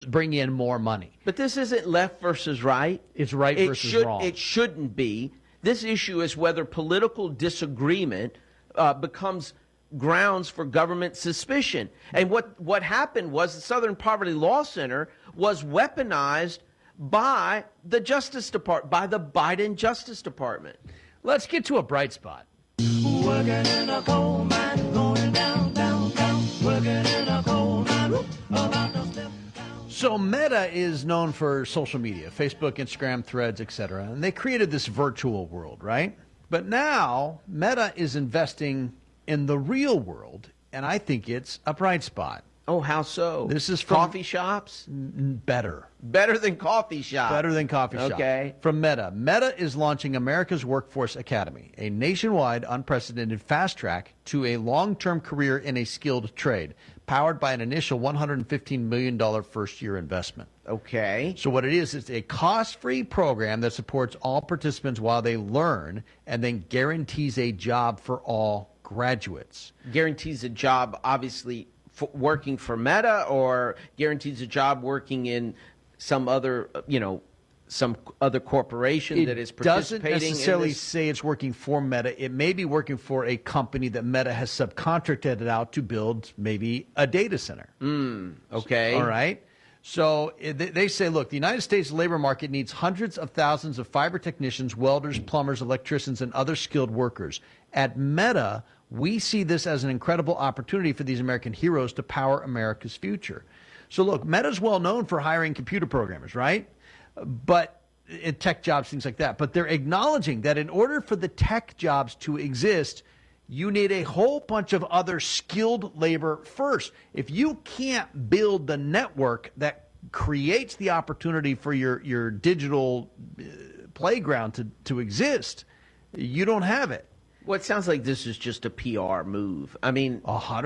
bring in more money. But this isn't left versus right. It's right versus wrong. It shouldn't be. This issue is whether political disagreement becomes grounds for government suspicion. And what happened was the Southern Poverty Law Center was weaponized by the Justice Department, by the Biden Justice Department. Let's get to a bright spot. Working in a coal mine, going down, down, down. Working in a coal mine, about to step down. So Meta is known for social media, Facebook, Instagram, Threads, etc. And they created this virtual world, right? But now Meta is investing in the real world, and I think it's a bright spot. Oh, how so? This is from coffee shops? Better. Better than coffee shops. Better than coffee shops. Okay. From Meta. Meta is launching America's Workforce Academy, a nationwide, unprecedented fast track to a long-term career in a skilled trade, powered by an initial $115 million first-year investment. Okay. So what it is, it's a cost-free program that supports all participants while they learn and then guarantees a job for all graduates. Guarantees a job, obviously, working for Meta, or guarantees a job working in some other, some other corporation that is participating. It doesn't necessarily in this? say it's working for Meta. It may be working for a company that Meta has subcontracted it out to build maybe a data center. Okay. All right. So they say, look, the United States labor market needs hundreds of thousands of fiber technicians, welders, plumbers, electricians, and other skilled workers. At Meta, we see this as an incredible opportunity for these American heroes to power America's future. So look, Meta's well known for hiring computer programmers, right? But in tech jobs, things like that. But they're acknowledging that in order for the tech jobs to exist, you need a whole bunch of other skilled labor first. If you can't build the network that creates the opportunity for your digital playground to exist, you don't have it. Well, it sounds like this is just a PR move. I mean,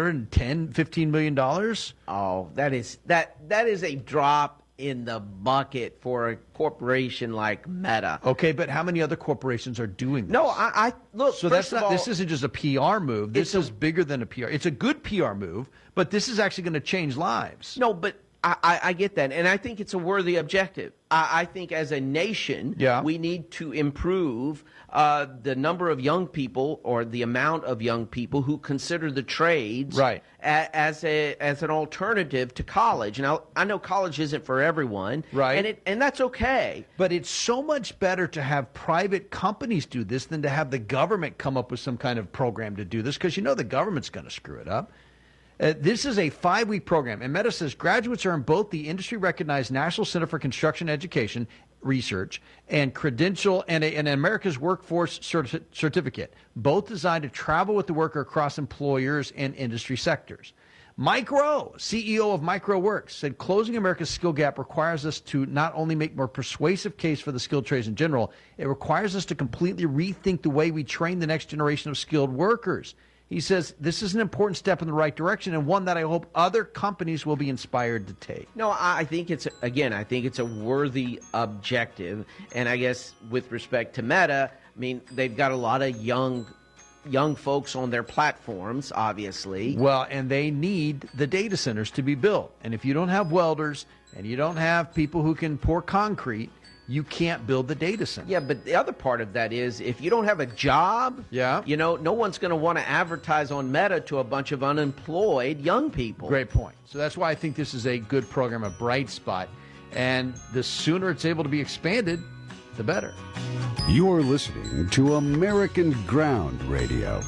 $15 million? Oh, that is a drop in the bucket for a corporation like Meta. Okay, but how many other corporations are doing this? No, I look. So first of all, this isn't just a PR move. This is bigger than a PR. It's a good PR move, but this is actually going to change lives. No, but I get that, and I think it's a worthy objective. I think as a nation, we need to improve the number of young people, or the amount of young people who consider the trades as an alternative to college. Now, I know college isn't for everyone, and that's okay. But it's so much better to have private companies do this than to have the government come up with some kind of program to do this, because the government's going to screw it up. This is a 5-week program, and Meta says graduates earn both the industry-recognized National Center for Construction Education research and credential and an America's Workforce certificate, both designed to travel with the worker across employers and industry sectors. Mike Rowe, CEO of MicroWorks, said closing America's skill gap requires us to not only make more persuasive case for the skilled trades in general, it requires us to completely rethink the way we train the next generation of skilled workers. He says this is an important step in the right direction, and one that I hope other companies will be inspired to take. No, I think it's a worthy objective. And I guess with respect to Meta, I mean, they've got a lot of young folks on their platforms, obviously. Well, and they need the data centers to be built. And if you don't have welders and you don't have people who can pour concrete, you can't build the data center. Yeah, but the other part of that is if you don't have a job, no one's going to want to advertise on Meta to a bunch of unemployed young people. Great point. So that's why I think this is a good program, a bright spot. And the sooner it's able to be expanded, the better. You're listening to American Ground Radio.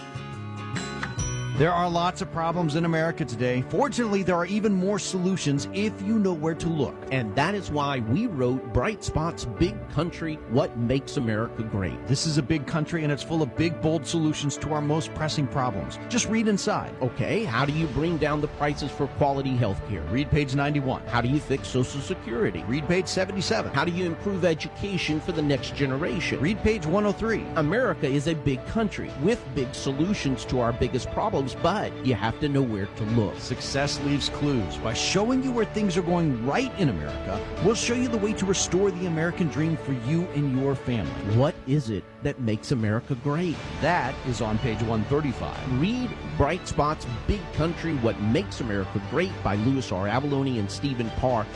There are lots of problems in America today. Fortunately, there are even more solutions if you know where to look. And that is why we wrote Bright Spot's Big Country, What Makes America Great. This is a big country, and it's full of big, bold solutions to our most pressing problems. Just read inside. Okay, how do you bring down the prices for quality health care? Read page 91. How do you fix Social Security? Read page 77. How do you improve education for the next generation? Read page 103. America is a big country with big solutions to our biggest problems, but you have to know where to look. Success leaves clues. By showing you where things are going right in America, we'll show you the way to restore the American dream for you and your family. What is it that makes America great? That is on page 135. Read Bright Spot's Big Country, What Makes America Great by Louis R. Avalone and Stephen Parr.